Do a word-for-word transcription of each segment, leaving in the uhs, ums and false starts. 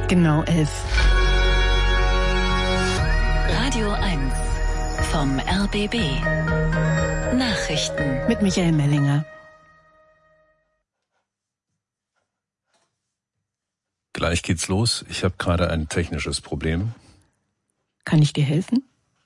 Genau elf. Radio eins vom R B B. Nachrichten mit Michael Mellinger. Gleich geht's los. Ich habe gerade ein technisches Problem. Kann ich dir helfen?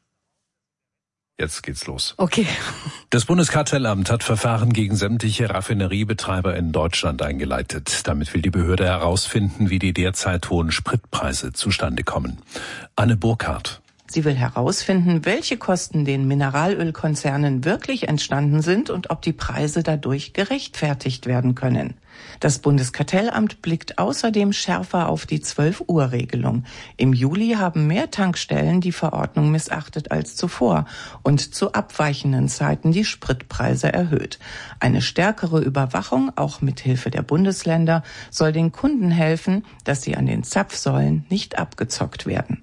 Jetzt geht's los. Okay. Das Bundeskartellamt hat Verfahren gegen sämtliche Raffineriebetreiber in Deutschland eingeleitet. Damit will die Behörde herausfinden, wie die derzeit hohen Spritpreise zustande kommen. Anne Burkhardt. Sie will herausfinden, welche Kosten den Mineralölkonzernen wirklich entstanden sind und ob die Preise dadurch gerechtfertigt werden können. Das Bundeskartellamt blickt außerdem schärfer auf die zwölf-Uhr-Regelung. Im Juli haben mehr Tankstellen die Verordnung missachtet als zuvor und zu abweichenden Zeiten die Spritpreise erhöht. Eine stärkere Überwachung, auch mit Hilfe der Bundesländer, soll den Kunden helfen, dass sie an den Zapfsäulen nicht abgezockt werden.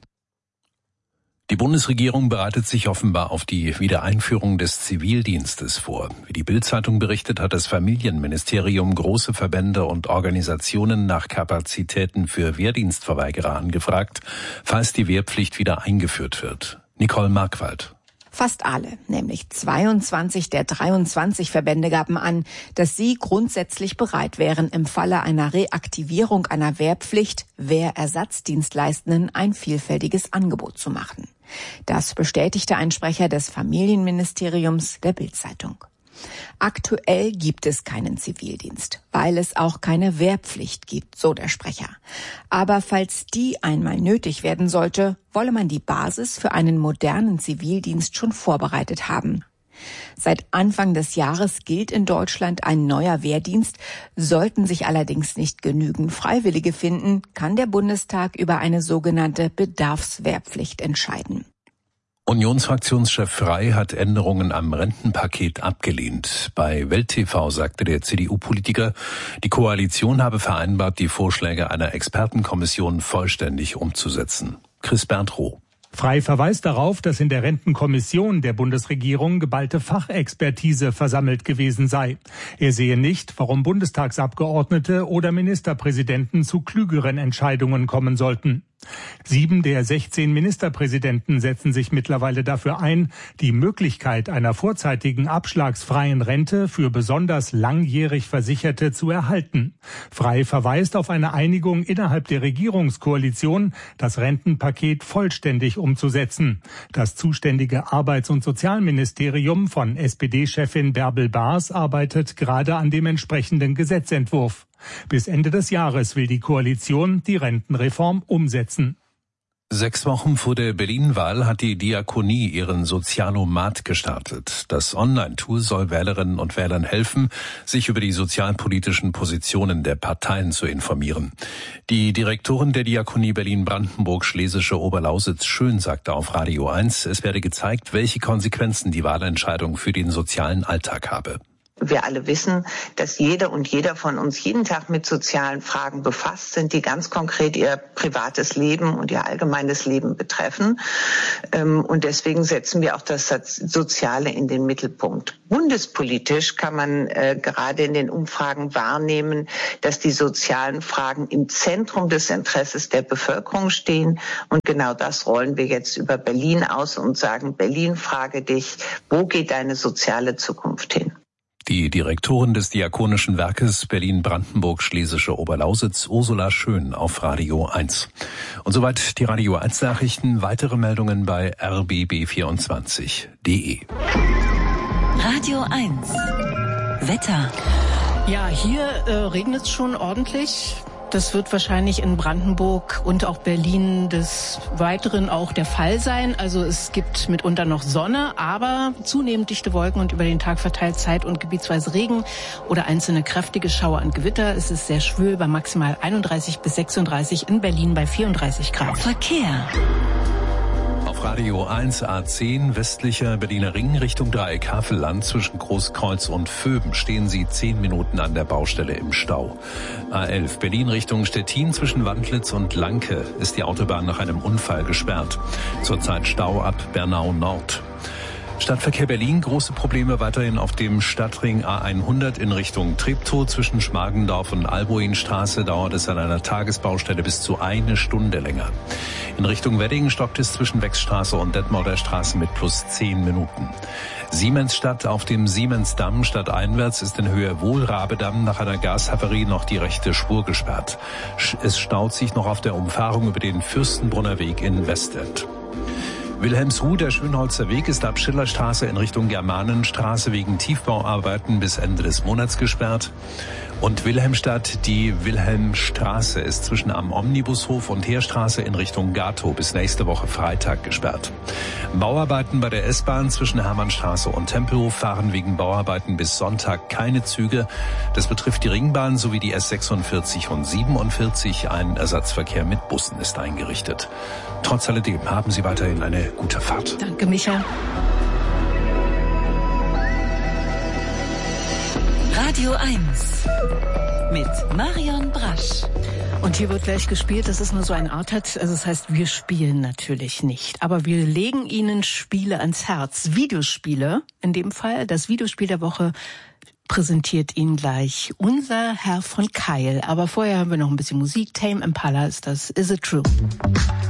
Die Bundesregierung bereitet sich offenbar auf die Wiedereinführung des Zivildienstes vor. Wie die Bild-Zeitung berichtet, hat das Familienministerium große Verbände und Organisationen nach Kapazitäten für Wehrdienstverweigerer angefragt, falls die Wehrpflicht wieder eingeführt wird. Nicole Markwald. Fast alle, nämlich zweiundzwanzig der dreiundzwanzig Verbände gaben an, dass sie grundsätzlich bereit wären, im Falle einer Reaktivierung einer Wehrpflicht Wehrersatzdienstleistenden ein vielfältiges Angebot zu machen. Das bestätigte ein Sprecher des Familienministeriums der Bild-Zeitung. Aktuell gibt es keinen Zivildienst, weil es auch keine Wehrpflicht gibt, so der Sprecher. Aber falls die einmal nötig werden sollte, wolle man die Basis für einen modernen Zivildienst schon vorbereitet haben. Seit Anfang des Jahres gilt in Deutschland ein neuer Wehrdienst. Sollten sich allerdings nicht genügend Freiwillige finden, kann der Bundestag über eine sogenannte Bedarfswehrpflicht entscheiden. Unionsfraktionschef Frey hat Änderungen am Rentenpaket abgelehnt. Bei Welt T V sagte der C D U-Politiker, die Koalition habe vereinbart, die Vorschläge einer Expertenkommission vollständig umzusetzen. Chris Berntroh. Frey verweist darauf, dass in der Rentenkommission der Bundesregierung geballte Fachexpertise versammelt gewesen sei. Er sehe nicht, warum Bundestagsabgeordnete oder Ministerpräsidenten zu klügeren Entscheidungen kommen sollten. Sieben der sechzehn Ministerpräsidenten setzen sich mittlerweile dafür ein, die Möglichkeit einer vorzeitigen abschlagsfreien Rente für besonders langjährig Versicherte zu erhalten. Frey verweist auf eine Einigung innerhalb der Regierungskoalition, das Rentenpaket vollständig umzusetzen. Das zuständige Arbeits- und Sozialministerium von S P D-Chefin Bärbel Baas arbeitet gerade an dem entsprechenden Gesetzentwurf. Bis Ende des Jahres will die Koalition die Rentenreform umsetzen. Sechs Wochen vor der Berlin-Wahl hat die Diakonie ihren Sozialomat gestartet. Das Online-Tool soll Wählerinnen und Wählern helfen, sich über die sozialpolitischen Positionen der Parteien zu informieren. Die Direktorin der Diakonie Berlin-Brandenburg-Schlesische Oberlausitz-Schön sagte auf Radio eins, es werde gezeigt, welche Konsequenzen die Wahlentscheidung für den sozialen Alltag habe. Wir alle wissen, dass jede und jeder von uns jeden Tag mit sozialen Fragen befasst sind, die ganz konkret ihr privates Leben und ihr allgemeines Leben betreffen. Und deswegen setzen wir auch das Soziale in den Mittelpunkt. Bundespolitisch kann man gerade in den Umfragen wahrnehmen, dass die sozialen Fragen im Zentrum des Interesses der Bevölkerung stehen. Und genau das rollen wir jetzt über Berlin aus und sagen, Berlin, frage dich, wo geht deine soziale Zukunft hin? Die Direktorin des Diakonischen Werkes Berlin-Brandenburg-Schlesische Oberlausitz, Ursula Schön, auf Radio eins. Und soweit die Radio eins Nachrichten. Weitere Meldungen bei r b b vierundzwanzig punkt d e. Radio eins. Wetter. Ja, hier äh, regnet es schon ordentlich. Das wird wahrscheinlich in Brandenburg und auch Berlin des Weiteren auch der Fall sein. Also es gibt mitunter noch Sonne, aber zunehmend dichte Wolken und über den Tag verteilt zeit- und gebietsweise Regen oder einzelne kräftige Schauer und Gewitter. Es ist sehr schwül bei maximal einunddreißig bis sechsunddreißig, in Berlin bei vierunddreißig Grad. Verkehr. Auf Radio eins A zehn westlicher Berliner Ring Richtung Dreieck Havelland zwischen Großkreuz und Vöben stehen Sie zehn Minuten an der Baustelle im Stau. A elf Berlin Richtung Stettin zwischen Wandlitz und Lanke ist die Autobahn nach einem Unfall gesperrt. Zurzeit Stau ab Bernau Nord. Stadtverkehr Berlin, große Probleme weiterhin auf dem Stadtring A hundert in Richtung Treptow. Zwischen Schmargendorf und Albuinstraße dauert es an einer Tagesbaustelle bis zu eine Stunde länger. In Richtung Wedding stockt es zwischen Wechstraße und Detmolder Straße mit plus zehn Minuten. Siemensstadt auf dem Siemensdamm stadteinwärts ist in Höhe Wohlrabedamm nach einer Gashavarie noch die rechte Spur gesperrt. Es staut sich noch auf der Umfahrung über den Fürstenbrunner Weg in Westend. Wilhelmsruh, der Schönholzer Weg, ist ab Schillerstraße in Richtung Germanenstraße wegen Tiefbauarbeiten bis Ende des Monats gesperrt. Und Wilhelmstadt, die Wilhelmstraße ist zwischen am Omnibushof und Heerstraße in Richtung Gatow bis nächste Woche Freitag gesperrt. Bauarbeiten bei der S-Bahn zwischen Hermannstraße und Tempelhof fahren wegen Bauarbeiten bis Sonntag keine Züge. Das betrifft die Ringbahn sowie die S sechsundvierzig und siebenundvierzig. Ein Ersatzverkehr mit Bussen ist eingerichtet. Trotz alledem haben Sie weiterhin eine gute Fahrt. Danke, Micha. Radio eins mit Marion Brasch. Und hier wird gleich gespielt, das ist nur so ein Arthat, also das heißt, wir spielen natürlich nicht, aber wir legen Ihnen Spiele ans Herz, Videospiele in dem Fall. Das Videospiel der Woche präsentiert Ihnen gleich unser Herr von Keil. Aber vorher haben wir noch ein bisschen Musik. Tame Impala ist das, Is It True?